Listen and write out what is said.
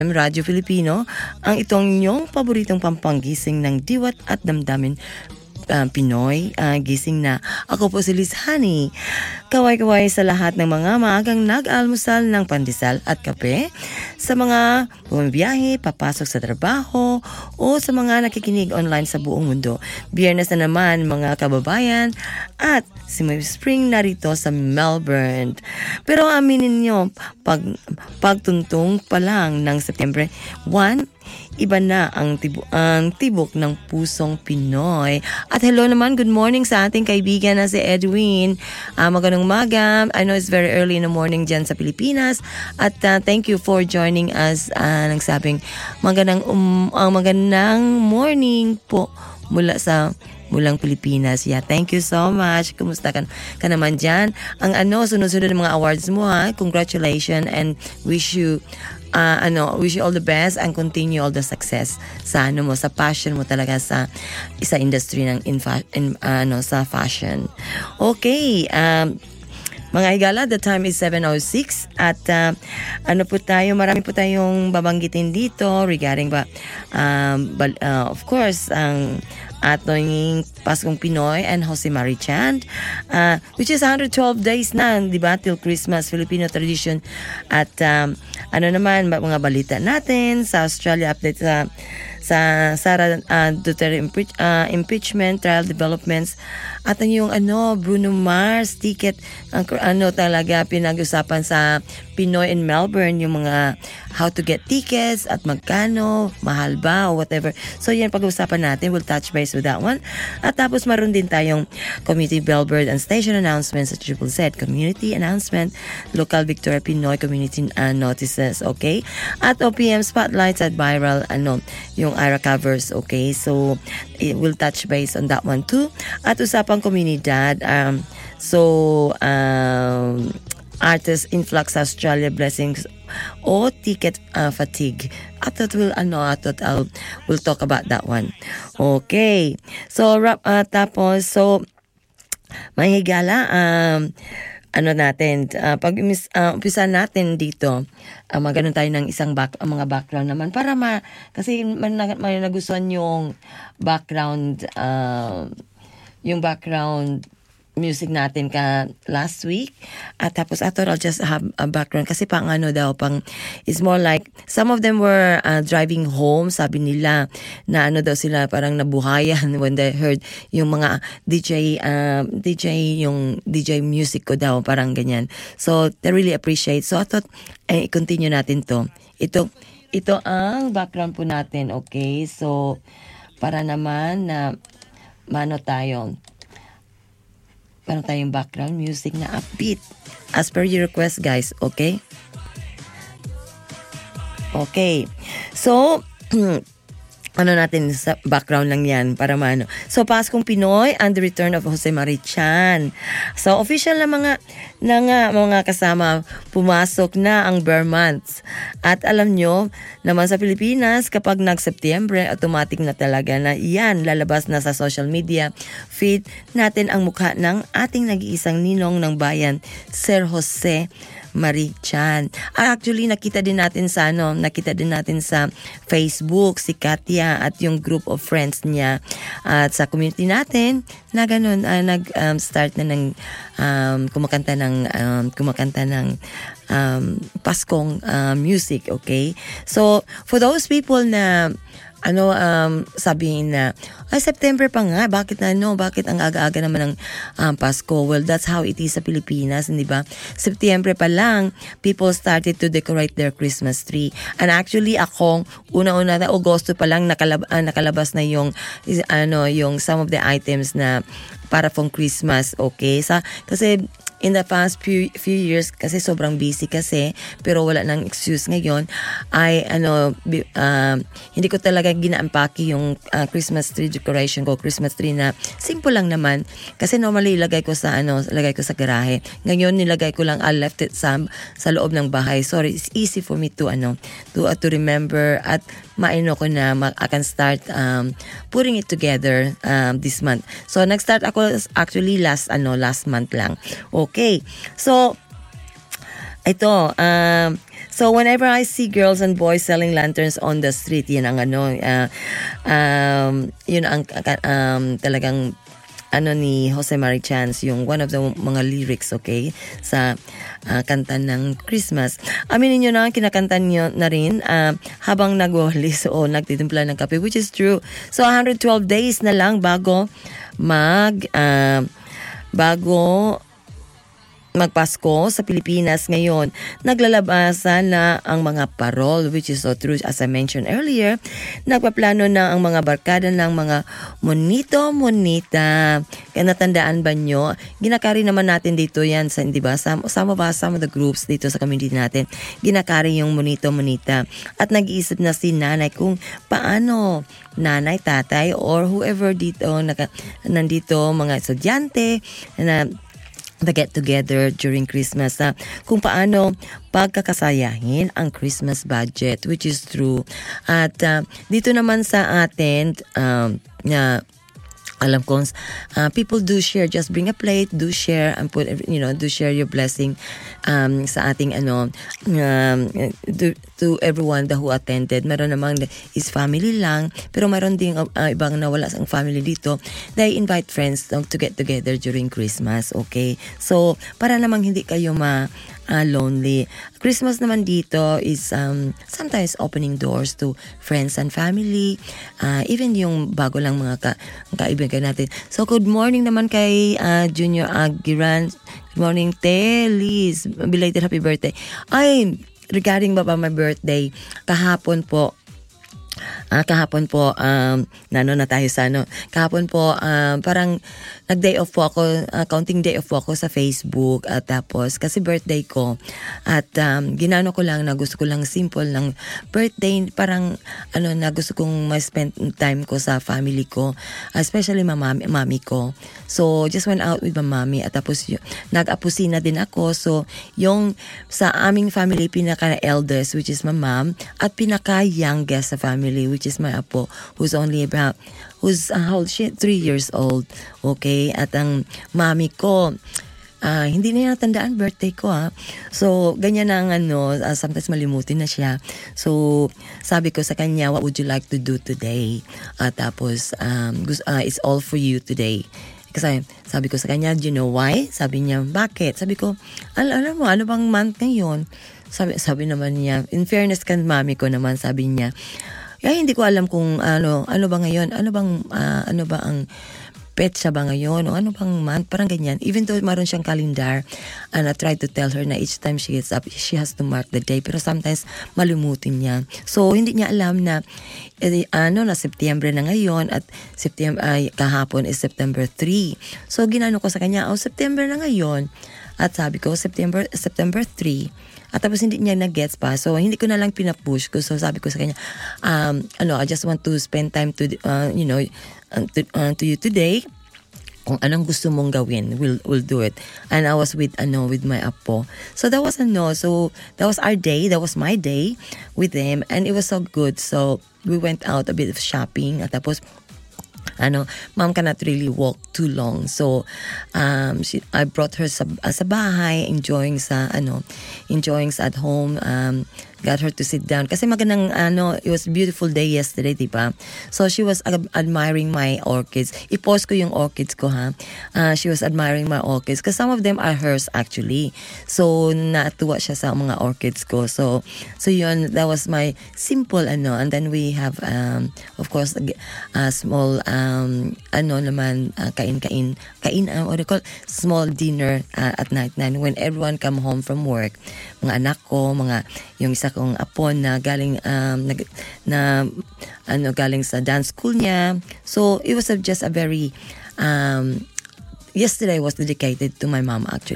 Radyo Filipino, ang itong inyong paboritong pampanggising ng diwat at damdamin Pinoy, gising na. Ako po si Liz Honey. Kaway-kaway sa lahat ng mga maagang nag-almusal ng pandesal at kape, sa mga bumibiyahe, papasok sa trabaho, o sa mga nakikinig online sa buong mundo. Biyernes na naman mga kababayan, at si May Spring narito sa Melbourne. Pero aminin nyo, pagtuntong pa lang ng September 1, iba na ang tibok ng pusong Pinoy. At hello naman, good morning sa ating kaibigan na si Edwin. Magandang umaga. I know it's very early in the morning dyan sa Pilipinas. At thank you for joining us. Nagsabing magandang morning po mulang Pilipinas. Yeah, thank you so much. Kumusta ka naman dyan? Ang sunod-sunod ng mga awards mo, ha? Congratulations and wish you all the best and continue all the success sa sa passion mo talaga sa industry ng sa fashion. Okay, mga higala, the time is 7:06 at marami po tayong babanggitin dito regarding of course ang ating Paskong Pinoy and Jose Mari Chant, which is 112 days na, di ba, till Christmas, Filipino tradition. At naman, mga balita natin sa Australia, update sa Sara Duterte impeachment, trial developments, at yung Bruno Mars ticket, talaga pinag-usapan sa Pinoy in Melbourne, yung mga how to get tickets at magkano, mahal ba o whatever. So yan pag-usapan natin, we'll touch base with that one. At tapos maroon din tayong community bellbird and station announcements at Triple Z, community announcement, local Victoria Pinoy community notices, okay? At OPM spotlights at viral, yung IRA covers, okay? So we'll touch base on that one too. At usapang komunidad, artist influx sa Australia blessings o ticket fatigue. We'll talk about that one. Okay. So may higala, pag umpisa natin dito, magano tayo ng isang mga background naman para kasi may nagustuhan yung background music natin last week. At tapos I thought I'll just have a background kasi it's more like some of them were driving home, sabi nila na daw sila parang nabuhayan when they heard yung mga yung DJ music ko daw, parang ganyan. So they really appreciate. So I thought i-continue natin to. Ito ang background po natin, okay? So para naman na tayong background music na upbeat as per your request, guys, okay? Okay. So natin sa background lang yan para So Paskong Pinoy and the return of Jose Mari Chan. So official na mga kasama, pumasok na ang Bear Months. At alam nyo naman sa Pilipinas, kapag nag-Septyembre, automatic na talaga na yan lalabas na sa social media feed natin ang mukha ng ating nag-iisang ninong ng bayan, Sir Jose Mari Chan. Actually, nakita din natin sa Facebook si Katia at yung group of friends niya at sa community natin na ganun, nag-start na ng kumakanta ng Paskong music, okay? So, for those people na sabihin na, September pa nga, bakit ang aga-aga naman ng Pasko? Well, that's how it is sa Pilipinas, di ba? September pa lang, people started to decorate their Christmas tree. And actually, akong una-una na Agosto pa lang nakalabas na yung some of the items na para pong Christmas, okay? Kasi in the past few years, kasi sobrang busy kasi, pero wala nang excuse ngayon, hindi ko talaga ginaampaki yung Christmas tree decoration ko, Christmas tree na simple lang naman. Kasi normally lagay ko sa garahe. Ngayon nilagay ko lang, I left it sa loob ng bahay. Sorry, it's easy for me to remember at maino ko na I can start putting it together this month. So nag-start ako actually last month lang. Okay. So ito, So whenever I see girls and boys selling lanterns on the street, yun ang yun ang talagang ni Jose Mari Chance, yung one of the mga lyrics, okay, sa kanta ng Christmas. Aminin nyo na, kinakanta nyo na rin habang nagwalis o nagtitimpla ng kape, which is true. So 112 days na lang bago magpasko sa Pilipinas ngayon. Naglalabasan na ang mga parol, which is so true. As I mentioned earlier, nagpaplano na ang mga barkada ng mga monito-monita. Kaya natandaan ba nyo? Ginakari naman natin dito yan, di ba? Some of the groups dito sa community natin, ginakari yung monito-monita. At nag-iisip na si nanay kung paano nanay, tatay, or whoever dito, nandito, mga estudyante, na get together during Christmas kung paano pagkakasayahin ang Christmas budget, which is true. At dito naman sa atin na alam ko, people do share. Just bring a plate, do share, and put, do share your blessing sa ating to everyone who attended. Meron namang is family lang, pero meron ding ibang nawala sa family dito. They invite friends to get together during Christmas, okay? So, para namang hindi kayo lonely. Christmas naman dito is sometimes opening doors to friends and family, even yung bago lang mga kaibigan natin. So good morning naman kay Junior Agiran. Good morning, Liz. Belated happy birthday. Ay, regarding ba my birthday, kahapon po, na tayo sa kahapon po, parang nag-day off po ako, counting day off po ako sa Facebook, at tapos, kasi birthday ko, at ginano ko lang na gusto ko lang simple ng birthday, parang, na gusto kong ma-spend time ko sa family ko, especially mami ko. So, just went out with my mommy, at tapos, nag-apusina din ako, so, yung sa aming family, pinaka-eldest, which is my mom, at pinaka-youngest sa family, which is my apo, who's how old she? 3 years old. Okay? At ang mami ko, hindi na natandaan birthday ko So, ganyan na ang sometimes malimutin na siya. So, sabi ko sa kanya, what would you like to do today? Tapos, it's all for you today. Kasi sabi ko sa kanya, do you know why? Sabi niya, bakit? Sabi ko, alam mo, ano bang month ngayon? Sabi naman niya, in fairness kan mami ko naman, sabi niya, hindi ko alam kung ano ba ngayon, ano ba ang petsa ba ngayon, o ano bang month, parang ganyan. Even though maroon siyang calendar, and I tried to tell her na each time she gets up, she has to mark the day, pero sometimes malimutin niya. So, hindi niya alam na, na September na ngayon, at kahapon is September 3. So, ginano ko sa kanya, September na ngayon, at sabi ko, September 3. At tapos hindi niya na-gets pa. So, hindi ko na lang pinapush ko. So, sabi ko sa kanya, I just want to spend time to you today. Kung anong gusto mong gawin, we'll do it. And I was with my apo. So, that was So, that was our day. That was my day with them. And it was so good. So, we went out a bit of shopping. At tapos, mom cannot really walk too long. So, I brought her sa bahay, enjoying sa at home, got her to sit down. Kasi magandang, it was a beautiful day yesterday, diba? So, she was admiring my orchids. I-post ko yung orchids ko, she was admiring my orchids. Because some of them are hers, actually. So, natuwa siya sa mga orchids ko. So yun, that was my simple, And then we have, of course, a small, what do you call, small dinner at night when everyone come home from work. Mga anak ko, yung isa kong apo na galing galing sa dance school niya. So it was just a very yesterday was dedicated to my mom actually.